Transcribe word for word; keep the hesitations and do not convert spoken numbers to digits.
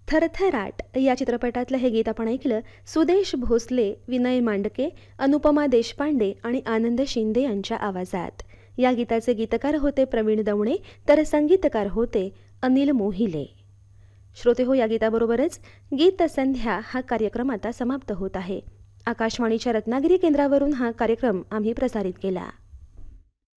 थरथराट या चित्रपटातलं हे गीत आपण ऐकलं. सुदेश भोसले, विनय मांडके, अनुपमा देशपांडे आणि आनंद शिंदे यांच्या आवाजात. या गीताचे गीतकार होते प्रवीण दवणे, तर संगीतकार होते अनिल मोहिले. श्रोते हो, या गीताबरोबरच गीत संध्या हा कार्यक्रम आता समाप्त होत आहे. आकाशवाणीच्या रत्नागिरी केंद्रावरून हा कार्यक्रम आम्ही प्रसारित केला.